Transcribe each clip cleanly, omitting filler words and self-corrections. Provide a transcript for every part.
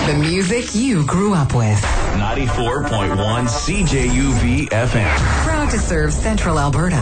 The music you grew up with. 94.1 CJUV FM. Proud to serve Central Alberta.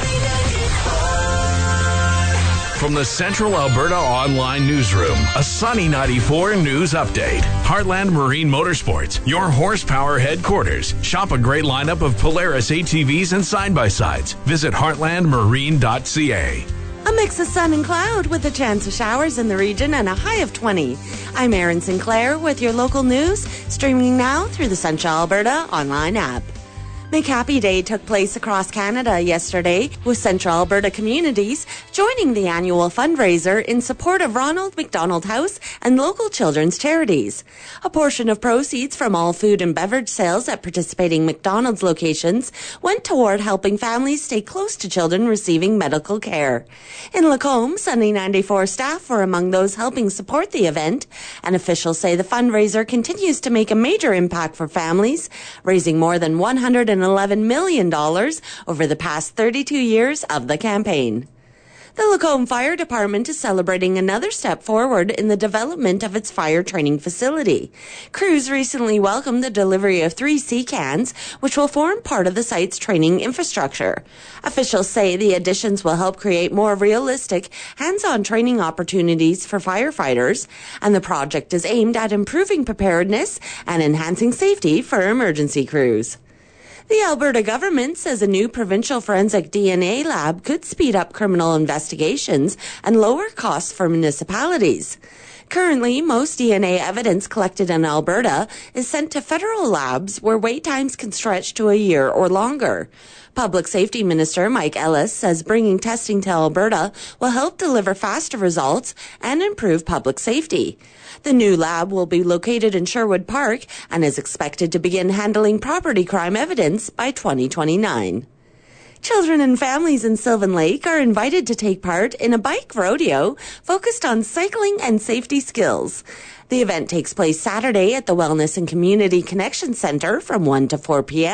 From the Central Alberta Online Newsroom, a Sunny 94 news update. Heartland Marine Motorsports, your horsepower headquarters. Shop a great lineup of Polaris ATVs and side-by-sides. Visit heartlandmarine.ca. A mix of sun and cloud with a chance of showers in the region and a high of 20. I'm Erin Sinclair with your local news, streaming now through the Central Alberta online app. Make Happy Day took place across Canada yesterday, with Central Alberta communities joining the annual fundraiser in support of Ronald McDonald House and local children's charities. A portion of proceeds from all food and beverage sales at participating McDonald's locations went toward helping families stay close to children receiving medical care. In Lacombe, Sunny 94 staff were among those helping support the event, and officials say the fundraiser continues to make a major impact for families, raising more than $111 million over the past 32 years of the campaign. The Lacombe Fire Department is celebrating another step forward in the development of its fire training facility. Crews recently welcomed the delivery of 3 C-cans, which will form part of the site's training infrastructure. Officials say the additions will help create more realistic, hands-on training opportunities for firefighters, and the project is aimed at improving preparedness and enhancing safety for emergency crews. The Alberta government says a new provincial forensic DNA lab could speed up criminal investigations and lower costs for municipalities. Currently, most DNA evidence collected in Alberta is sent to federal labs where wait times can stretch to a year or longer. Public Safety Minister Mike Ellis says bringing testing to Alberta will help deliver faster results and improve public safety. The new lab will be located in Sherwood Park and is expected to begin handling property crime evidence by 2029. Children and families in Sylvan Lake are invited to take part in a bike rodeo focused on cycling and safety skills. The event takes place Saturday at the Wellness and Community Connection Center from 1 to 4 p.m.